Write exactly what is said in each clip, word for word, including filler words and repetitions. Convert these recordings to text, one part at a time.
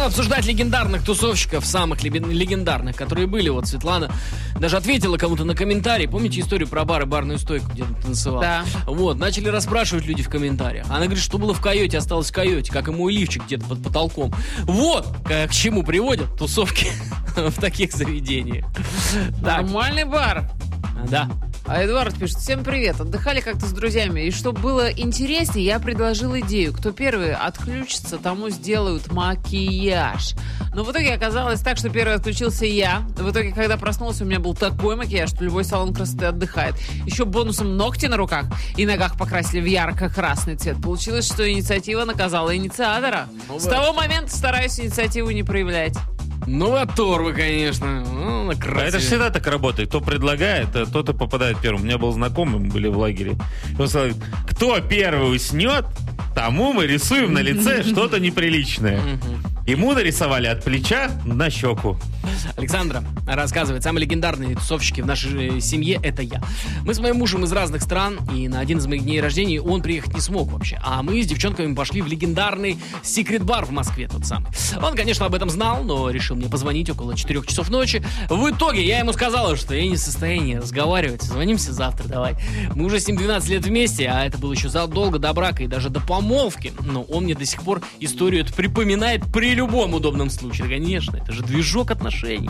Продолжаем обсуждать легендарных тусовщиков, самых легендарных, которые были. Вот Светлана даже ответила кому-то на комментарий. Помните историю про бар и барную стойку, где он танцевал? Да. Вот, начали расспрашивать люди в комментариях. Она говорит, что было в койоте, осталось в койоте, как и мой лифчик где-то под потолком. Вот к, к чему приводят тусовки в таких заведениях. Нормальный бар. Да. А Эдуард пишет: всем привет, отдыхали как-то с друзьями, и чтобы было интереснее, я предложил идею. Кто первый отключится, тому сделают макияж. Но в итоге оказалось так, что первый отключился я. В итоге, когда проснулся, у меня был такой макияж, что любой салон красоты отдыхает. Еще бонусом ногти на руках и ногах покрасили в ярко-красный цвет. Получилось, что инициатива наказала инициатора. Ну, с того момента стараюсь инициативу не проявлять. Ну, оторвы, конечно. Ну, а это же всегда так работает. Кто предлагает, тот и попадает первым. У меня был знакомый, мы были в лагере. И он сказал, кто первый уснет, тому мы рисуем на лице что-то неприличное. Ему нарисовали от плеча на щеку. Александра рассказывает, самые легендарные тусовщики в нашей семье — это я. Мы с моим мужем из разных стран, и на один из моих дней рождения он приехать не смог вообще. А мы с девчонками пошли в легендарный секрет-бар в Москве, тот самый. Он, конечно, об этом знал, но решил мне позвонить около четырех часов ночи. В итоге я ему сказала, что я не в состоянии разговаривать. Созвонимся завтра, давай. Мы уже с ним двенадцать лет вместе, а это было еще задолго до брака и даже до помолвки. Но он мне до сих пор историю эту припоминает при любом удобном случае. Конечно, это же движок отношений.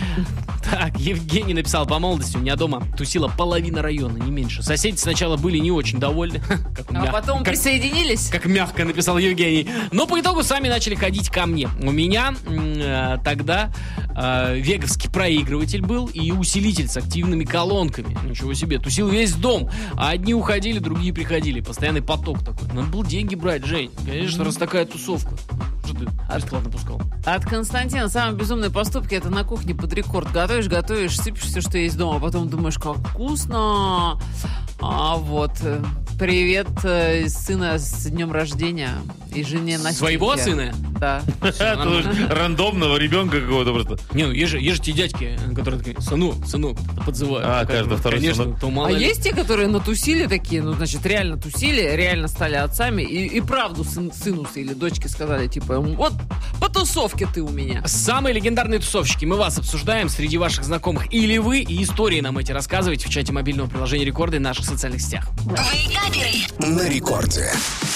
Так, Евгений написал: по молодости у меня дома тусила половина района, не меньше. Соседи сначала были не очень довольны. Как А мяг... потом как... присоединились? Как мягко написал Евгений. Но по итогу сами начали ходить ко мне. У меня э, тогда э, веговский проигрыватель был и усилитель с активными колонками. Ничего себе, тусил весь дом. А одни уходили, другие приходили. Постоянный поток такой. Надо было деньги брать, Жень. Конечно, раз такая тусовка. Что ты бесплатно пускал? От Константина: самые безумные поступки — это на кухне под рекорд. Готовишь, готовишь, сыпешь все, что есть дома, а потом думаешь, как вкусно. А вот, привет э, сына с днем рождения и жене Настеньке. Своего сына? Да. Рандомного ребенка какого-то просто. Не, ну есть же, есть же те дядьки, которые такие: сынок, сынок, подзывают. А, каждый второй Конечно, сынок. то мало А ли. есть те, которые натусили такие, ну, значит, реально тусили, реально стали отцами и, и правду сын, сыну или дочке сказали, типа, вот по тусовке ты у меня. Самые легендарные тусовщики. Мы вас обсуждаем среди ваших знакомых. Или вы, и истории нам эти рассказывайте в чате мобильного приложения Рекорды и наших социальных сетях. На рекорде.